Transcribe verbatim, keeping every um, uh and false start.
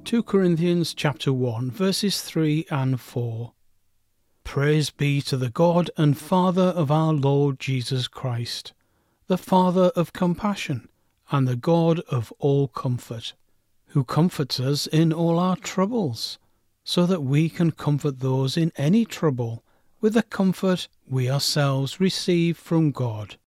Second Corinthians chapter one, verses three and four. Praise be to the God and Father of our Lord Jesus Christ, the Father of compassion and the God of all comfort, who comforts us in all our troubles, so that we can comfort those in any trouble with the comfort we ourselves receive from God.